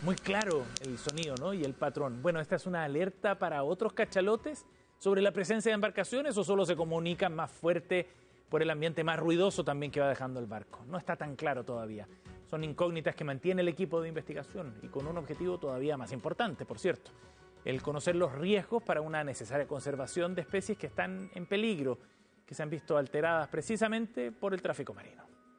Muy claro el sonido, ¿no? Y el patrón. Bueno, ¿esta es una alerta para otros cachalotes sobre la presencia de embarcaciones o solo se comunican más fuerte por el ambiente más ruidoso también que va dejando el barco? No está tan claro todavía. Son incógnitas que mantiene el equipo de investigación y con un objetivo todavía más importante, por cierto: el conocer los riesgos para una necesaria conservación de especies que están en peligro, que se han visto alteradas precisamente por el tráfico marino.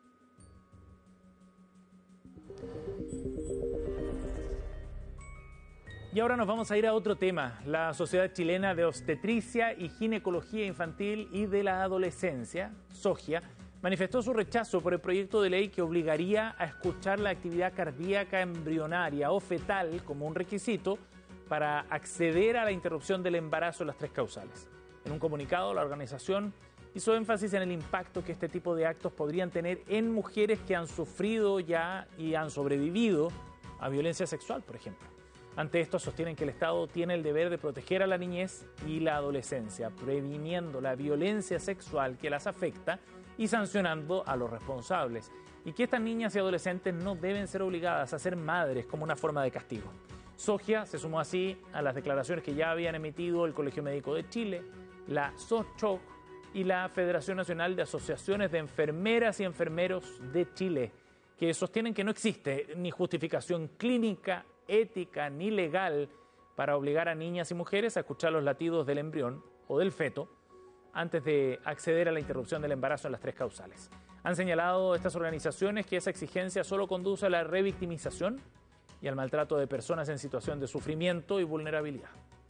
Y ahora nos vamos a ir a otro tema. La Sociedad Chilena de Obstetricia y Ginecología Infantil y de la Adolescencia, SOGIA, manifestó su rechazo por el proyecto de ley que obligaría a escuchar la actividad cardíaca embrionaria o fetal como un requisito para acceder a la interrupción del embarazo en las 3 causales. En un comunicado, la organización hizo énfasis en el impacto que este tipo de actos podrían tener en mujeres que han sufrido ya y han sobrevivido a violencia sexual, por ejemplo. Ante esto, sostienen que el Estado tiene el deber de proteger a la niñez y la adolescencia, previniendo la violencia sexual que las afecta y sancionando a los responsables, y que estas niñas y adolescentes no deben ser obligadas a ser madres como una forma de castigo. SOGIA se sumó así a las declaraciones que ya habían emitido el Colegio Médico de Chile, la SOCHOC y la Federación Nacional de Asociaciones de Enfermeras y Enfermeros de Chile, que sostienen que no existe ni justificación clínica, ética ni legal para obligar a niñas y mujeres a escuchar los latidos del embrión o del feto antes de acceder a la interrupción del embarazo en las 3 causales. Han señalado estas organizaciones que esa exigencia solo conduce a la revictimización y al maltrato de personas en situación de sufrimiento y vulnerabilidad.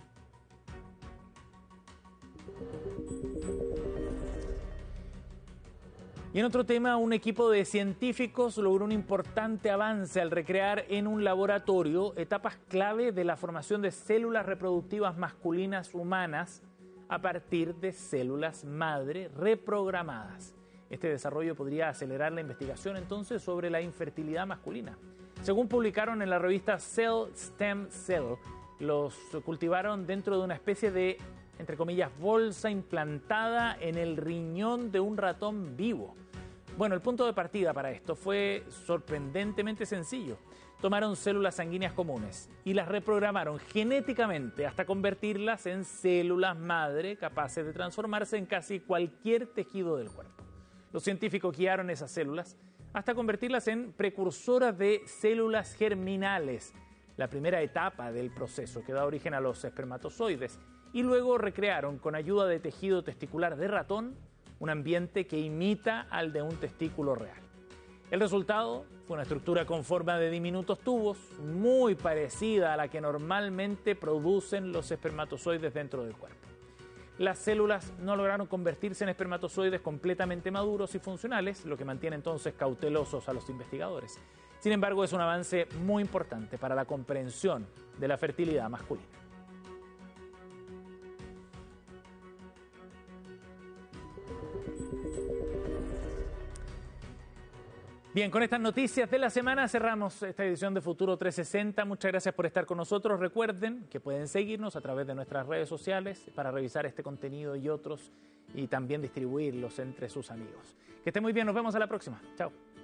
Y en otro tema, un equipo de científicos logró un importante avance al recrear en un laboratorio etapas clave de la formación de células reproductivas masculinas humanas a partir de células madre reprogramadas. Este desarrollo podría acelerar la investigación entonces sobre la infertilidad masculina. Según publicaron en la revista Cell Stem Cell, los cultivaron dentro de una especie de, entre comillas, bolsa implantada en el riñón de un ratón vivo. Bueno, el punto de partida para esto fue sorprendentemente sencillo. Tomaron células sanguíneas comunes y las reprogramaron genéticamente hasta convertirlas en células madre capaces de transformarse en casi cualquier tejido del cuerpo. Los científicos guiaron esas células hasta convertirlas en precursoras de células germinales, la primera etapa del proceso que da origen a los espermatozoides, y luego recrearon con ayuda de tejido testicular de ratón un ambiente que imita al de un testículo real. El resultado fue una estructura con forma de diminutos tubos, muy parecida a la que normalmente producen los espermatozoides dentro del cuerpo. Las células no lograron convertirse en espermatozoides completamente maduros y funcionales, lo que mantiene entonces cautelosos a los investigadores. Sin embargo, es un avance muy importante para la comprensión de la fertilidad masculina. Bien, con estas noticias de la semana cerramos esta edición de Futuro 360. Muchas gracias por estar con nosotros. Recuerden que pueden seguirnos a través de nuestras redes sociales para revisar este contenido y otros y también distribuirlos entre sus amigos. Que estén muy bien, nos vemos a la próxima. Chao.